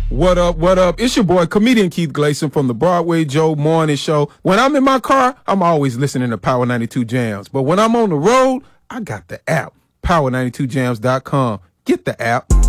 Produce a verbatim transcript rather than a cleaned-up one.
What up, what up? It's your boy, comedian Keith Gleason from the Broadway Joe Morning Show. When I'm in my car, I'm always listening to Power ninety-two Jams. But when I'm on the road, I got the app, power ninety-two jams dot com. Get the app.